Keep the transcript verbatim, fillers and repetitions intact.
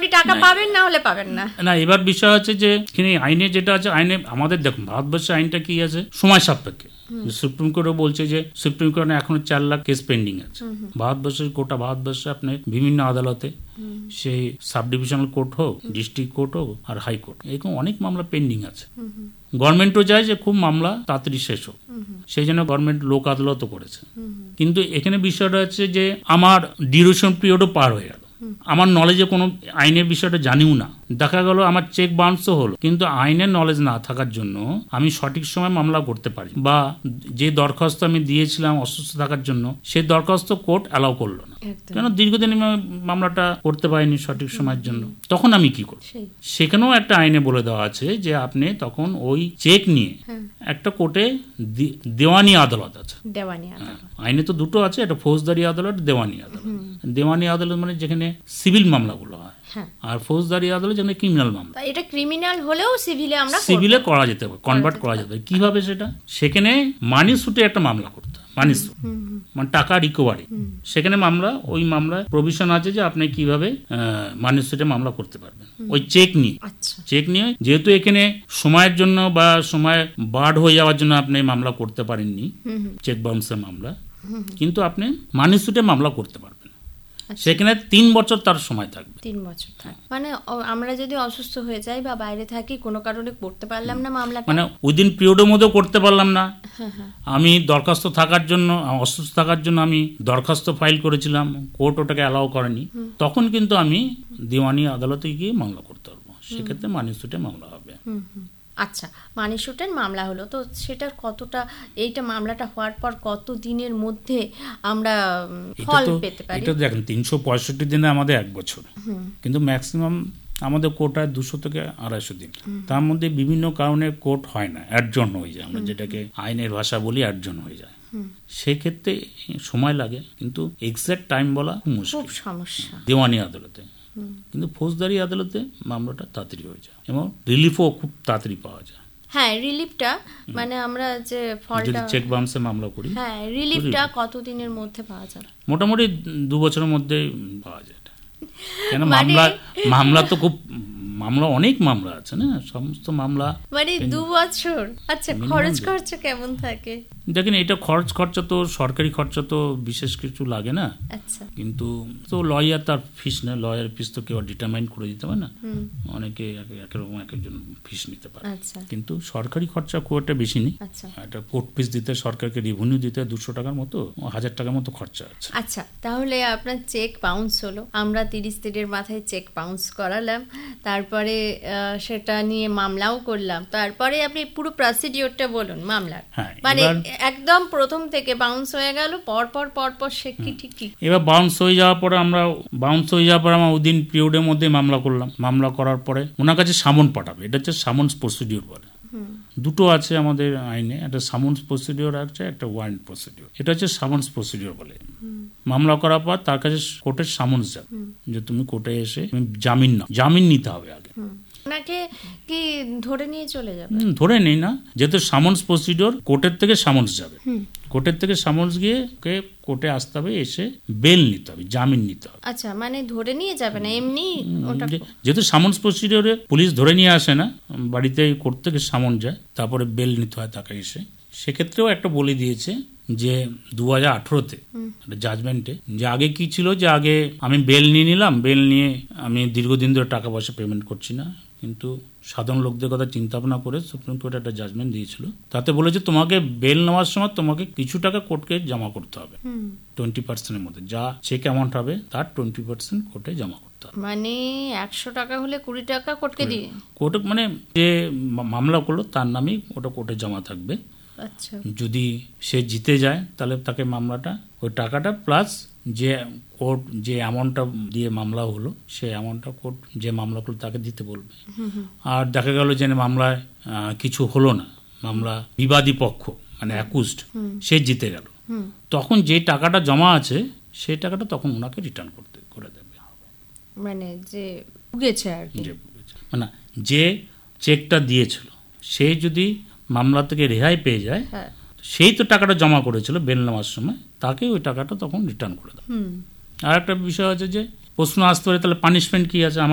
আপনি টাকা পাবেন, না হলে পাবেন না। না, এবার বিষয় হচ্ছে যে এখানে আইনে যেটা আছে, আইনে আমাদের দেখুন ভারতবর্ষে আইনটা কি আছে, সময় সাপেক্ষে। সুপ্রিম কোর্টও বলছে যে সুপ্রিম কোর্টে এখনো চার লাখ কেস পেন্ডিং আছে। ভারতবর্ষের গোটা ভারতবর্ষে আপনি বিভিন্ন আদালতে, সেই সাব ডিভিশনাল কোর্ট হোক, ডিস্ট্রিক্ট কোর্ট হোক আর হাইকোর্ট, এরকম অনেক মামলা পেন্ডিং আছে। গভর্নমেন্টও চায় যে খুব মামলা তাড়াতাড়ি শেষ হোক, সেই জন্য গভর্নমেন্ট লোক আদালতও করেছে। কিন্তু এখানে বিষয়টা হচ্ছে যে আমার ডিউরেশন পিরিয়ডও পার হয়ে গেল, আমার নলেজে কোনো আইনের বিষয়টা জানিও না, দেখা গেল আমার চেক বাউন্সও হলো, কিন্তু আইনের নলেজ না থাকার জন্য আমি সঠিক সময় মামলা করতে পারি, বা যে দরখাস্ত আমি দিয়েছিলাম অসুস্থ থাকার জন্য সেই দরখাস্ত কোর্ট অ্যালাউ করলো না, কেন দীর্ঘদিন মামলাটা করতে পারিনি সঠিক সময়ের জন্য, তখন আমি কি করব? সেখানেও একটা আইনে বলে দেওয়া আছে যে আপনি তখন ওই চেক নিয়ে একটা কোর্টে দেওয়ানি আদালত আছে। আইনে তো দুটো আছে, একটা ফৌজদারি আদালত, দেওয়ানি আদালত। দেওয়ানি আদালত মানে যেখানে সিভিল মামলাগুলো হয়, আর ফৌজদারি আদালত যেখানে ক্রিমিনাল মামলা। এটা ক্রিমিনাল হলেও সিভিলে আমরা সিভিলে করা যেতে পারে, কনভার্ট করা যেতে পারে। কিভাবে সেটা? সেখানে মানি সুটে একটা মামলা করতে হয়, মানি সুট মানে টাকা রিকভারি। সেখানে মামলা, ওই মামলায় প্রভিশন আছে যে আপনি কিভাবে মানি সুটে মামলা করতে পারবেন ওই চেক নিয়ে। চেক নিয়ে যেহেতু এখানে সময়ের জন্য বা সময় বার্ড হয়ে যাওয়ার জন্য আপনি মামলা করতে পারেননি, চেক বাউন্সের মামলা, কিন্তু আপনি মানি সুটে মামলা করতে পারবেন। সেখানে তিন বছর তার সময় থাকবে। তিন বছর থাকবে মানে আমরা যদি অসুস্থ হয়ে যাই বা বাইরে থাকি, কোনো কারণে করতে পারলাম না মামলাটা, মানে উইদিন পিরিয়ডের মধ্যে করতে পারলাম না, আমি দরখাস্ত থাকার জন্য, অসুস্থ থাকার জন্য আমি দরখাস্ত ফাইল করেছিলাম, কোর্ট ওটাকে অ্যালাউ করেনি, তখন কিন্তু আমি দিওয়ানি আদালতে গিয়ে মামলা করতে পারবো। সেক্ষেত্রে মানি সুটে মামলা হবে। আচ্ছা, মানি সুটের মামলা হলো তো, সেটার কতটা, এইটা মামলাটা হওয়ার পর কত দিনের মধ্যে আমরা ফল পেতে পারি? এটা দেখেন তিনশো পঁয়ষট্টি দিনে আমাদের এক বছর, কিন্তু ম্যাক্সিমাম আমাদের কোর্ট হয় দুশো থেকে আড়াইশো দিন। তার মধ্যে বিভিন্ন কারণে কোর্ট হয় না, অ্যাডজন হয়ে যায়, আমরা যেটাকে আইনের ভাষা বলি অ্যাডজন হয়ে যায়। সেক্ষেত্রে সময় লাগে, কিন্তু এক্সাক্ট টাইম বলা মুশকিল, সমস্যা দেওয়ানি আদালতে। কিন্তু ফৌজদারি আদালতে মামলাটা তাড়াতাড়ি হয়ে যায় এবং রিলিফও খুব তাড়াতাড়ি পাওয়া যায়। হ্যাঁ, রিলিফটা মানে আমরা যে ফলটা চেক বাউন্সে মামলা করি, হ্যাঁ, রিলিফটা কত দিনের মধ্যে পাওয়া যায়? মোটামুটি দু বছরের মধ্যে পাওয়া যায়। কেন মামলা মামলা তো খুব মামলা অনেক মামলা আছে না, সমস্ত মামলা মানে দু বছর। আচ্ছা, খরচ খরচা কেমন থাকে? দেখেন, এটা খরচ খরচা তো সরকারি খরচা তো বিশেষ কিছু লাগে না। আচ্ছা, কিন্তু তো লয়ার তার ফিস না, লয়ার ফিস তো কেউ ডিটারমাইন করে দিতে পারে না, অনেকে একরকম এক একজন ফিস নিতে পারে। কিন্তু সরকারি খরচা খুব একটা বেশি নেই। একটা কোর্ট ফিস দিতে সরকারকে রেভিনিউ দিতে দুশো টাকার মতো, হাজার টাকার মতো খরচা আছে। আচ্ছা, তাহলে আপনার চেক বাউন্স হলো, আমরা তিরিশ দিনের মাথায় চেক বাউন্স করালাম, তারপরে সেটা নিয়ে মামলাও করলাম, তারপরে আপনি পুরো প্রসিডিওরটা বলুন মামলার। মানে একদম প্রথম থেকে বাউন্স হয়ে গেল, পর পর পর পর সে কি ঠিক কি এবার বাউন্স হয়ে যাওয়ার পরে আমরা বাউন্স হয়ে যাওয়ার পরে আমরা উইদিন পিরিয়ডের মধ্যে মামলা করলাম। মামলা করার পরে ওনার কাছে সামন পাঠাবে, এটা হচ্ছে সামন্স প্রসিডিওর বলে। দুটো আছে আমাদের আইনে, একটা সামন্স প্রসিডিওর আছে, একটা ওয়ারেন্ট প্রসিডিওর। এটা হচ্ছে সামন্স প্রসিডিওর বলে। মামলা করার পর তার কাছে কোর্টের সামন্স যাবে যে তুমি কোর্টে এসে জামিন নাও, জামিন নিতে হবে আগে। ওনাকে কি ধরে নিয়ে চলে যাবে? ধরে নেই না, যেহেতু সামন্স প্রসিডিওর, কোর্টের থেকে সামন্স যাবে, কোর্টের থেকে সামন্স গিয়ে ওকে কোর্টে আসতে হবে, এসে বেল নিতে হবে, জামিন নিতে হবে। আচ্ছা, মানে ধরে নিয়ে যাবে না এমনি? যেহেতু সামন্স প্রসিডিওরে পুলিশ ধরে নিয়ে আসে না, বাড়িতে কোর্ট থেকে সামন্স যায়, তারপরে বেল নিতে হয় তাকে এসে। সেক্ষেত্রেও একটা বলে দিয়েছে যে দু হাজার আঠেরোতে জাজমেন্টে, যে আগে কি ছিল, যে আগে আমি বেল নিয়ে নিলাম, বেল নিয়ে আমি দীর্ঘদিন ধরে টাকা পয়সা পেমেন্ট করছি না, কিন্তু সাধারণ লোকদের কথা চিন্তা ভাবনা করে সুপ্রিম কোর্ট একটা জাজমেন্ট দিয়েছিল, তাতে বলেছে তোমাকে বেল নেওয়ার সময় তোমাকে কিছু টাকা কোর্টকে জমা করতে হবে, টোয়েন্টি পার্সেন্টের মধ্যে যা চেক অ্যামাউন্ট হবে তার টোয়েন্টি পার্সেন্ট কোর্টে জমা করতে হবে। মানে একশো টাকা হলে কুড়ি টাকা কোর্টকে দিয়ে, কোর্টে মানে যে মামলা করলো তার নামেই ওটা কোর্টে জমা থাকবে। আচ্ছা, যদি সে জিতে যায় তাহলে তাকে মামলাটা, ওই টাকাটা প্লাস যে কোর্ট যে অ্যামাউন্টটা দিয়ে মামলা হলো, সেই অ্যামাউন্টটা কোর্ট যে মামলা করলো তাকে দিতে বলবে। আর দেখা গেল যে মামলায় কিছু হলো না, মামলা বিবাদী পক্ষ মানে অ্যাকুজড সে জিতে গেল, তখন যে টাকাটা জমা আছে সেই টাকাটা তখন ওনাকে রিটার্ন করতে করে দেবে। মানে যে ভুগেছে আর কি, মানে যে চেকটা দিয়েছিল সে যদি মামলা থেকে রেহাই পেয়ে যায়, সেই তো টাকাটা জমা করেছিল বেল নেওয়ার সময়, তাকে ওই টাকাটা তখন রিটার্ন করে দেয়। আর একটা বিষয় আছে যে প্রশ্ন আসতে পারে তাহলে পানিশমেন্ট কি আছে।